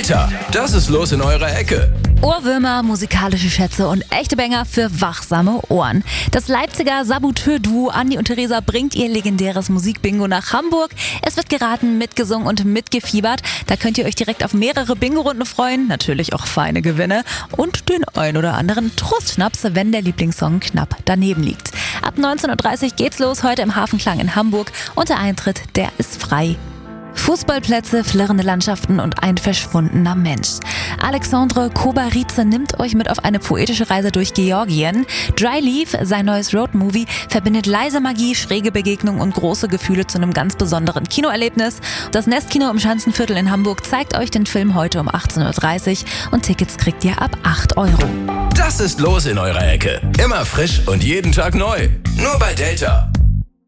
Delta, das ist los in eurer Ecke. Ohrwürmer, musikalische Schätze und echte Banger für wachsame Ohren. Das Leipziger Saboteur-Duo Andi und Theresa bringt ihr legendäres Musikbingo nach Hamburg. Es wird geraten, mitgesungen und mitgefiebert. Da könnt ihr euch direkt auf mehrere Bingo-Runden freuen, natürlich auch feine Gewinne und den ein oder anderen Trostschnaps, wenn der Lieblingssong knapp daneben liegt. Ab 19:30 Uhr geht's los, heute im Hafenklang in Hamburg und der Eintritt, der ist frei. Fußballplätze, flirrende Landschaften und ein verschwundener Mensch. Alexandre Kobarice nimmt euch mit auf eine poetische Reise durch Georgien. Dry Leaf, sein neues Roadmovie, verbindet leise Magie, schräge Begegnungen und große Gefühle zu einem ganz besonderen Kinoerlebnis. Das Nestkino im Schanzenviertel in Hamburg zeigt euch den Film heute um 18:30 Uhr und Tickets kriegt ihr ab 8 €. Das ist los in eurer Ecke. Immer frisch und jeden Tag neu. Nur bei Delta.